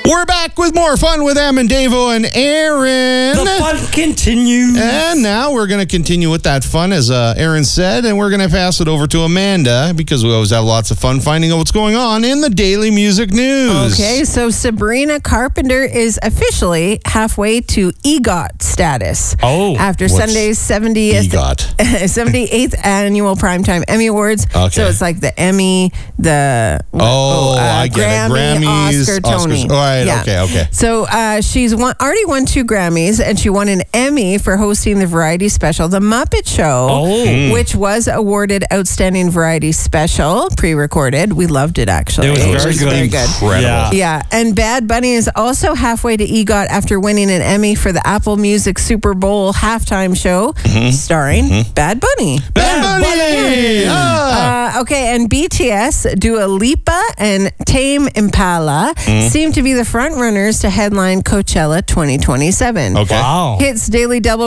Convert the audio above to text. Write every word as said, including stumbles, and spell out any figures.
We're back with more fun with Em and Davo and Aaron. The fun continues. And now we're going to continue with that fun, as uh, Aaron said, and we're going to pass it over to Amanda because we always have lots of fun finding out what's going on in the daily music news. Okay, so Sabrina Carpenter is officially halfway to EGOT status. Oh, after what's Sunday's seventieth, EGOT? seventy-eighth annual Primetime Emmy Awards. Okay. So it's like the Emmy, the Oh, uh, I get it. Grammy, Grammys, Oscar, Tony. Oscars. All right, Yeah. okay, okay. So uh, she's won, already won two Grammys, and she won an Emmy for hosting the variety special, The Muppet Show, Oh. which was awarded Outstanding Variety Special, pre-recorded. We loved it, actually. It was very good. very good. Incredible. Yeah. Yeah, and Bad Bunny is also halfway to EGOT after winning an Emmy for the Apple Music Super Bowl halftime show, starring Bad Bunny. Bad Bunny! Ah. Uh, okay, and B T S, Dua Lipa, and Tame Impala seem to be the front runners to headline Coachella twenty twenty-seven. Okay. Wow. Hits Daily Double